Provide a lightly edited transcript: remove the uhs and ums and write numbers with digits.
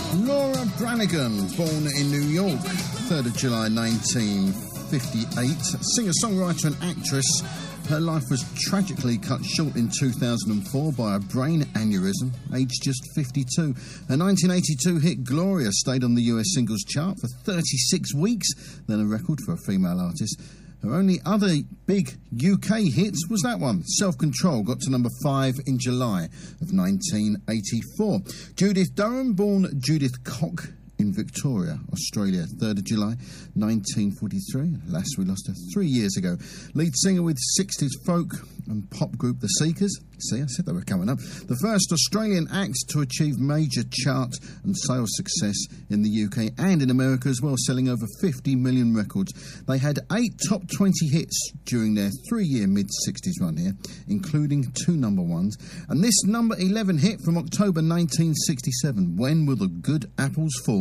Laura Branigan, born in New York, 3rd of July 1958, singer-songwriter and actress. Her life was tragically cut short in 2004 by a brain aneurysm, aged just 52. Her 1982 hit Gloria stayed on the US singles chart for 36 weeks, then a record for a female artist. Her only other big UK hit was that one, Self-Control, got to number 5 in July of 1984. Judith Durham, born Judith Cock in Victoria, Australia, 3rd of July 1943. Alas, we lost her 3 years ago. Lead singer with 60s folk and pop group The Seekers. See, I said they were coming up. The first Australian act to achieve major chart and sales success in the UK and in America as well, selling over 50 million records. They had 8 top 20 hits during their 3-year mid-60s run here, including 2 number ones. And this number 11 hit from October 1967, When Will the Good Apples Fall?